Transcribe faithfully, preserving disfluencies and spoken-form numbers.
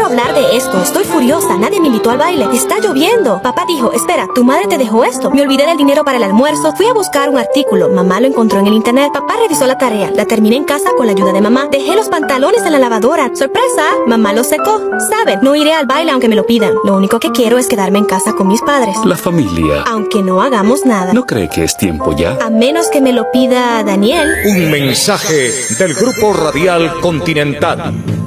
quiero hablar de esto. Estoy furiosa. Nadie me invitó al baile. Está lloviendo. Papá dijo, espera, ¿tu madre te dejó esto? Me olvidé del dinero para el almuerzo. Fui a buscar un artículo. Mamá lo encontró en el internet. Papá revisó la tarea. La terminé en casa con la ayuda de mamá. Dejé los pantalones en la lavadora. ¡Sorpresa! Mamá los secó. ¿Saben? No iré al baile aunque me lo pidan. Lo único que quiero es quedarme en casa con mis padres. La familia. Aunque no hagamos nada. ¿No cree que es tiempo ya? A menos que me lo pida Daniel. Un mensaje del Grupo Radial Continental.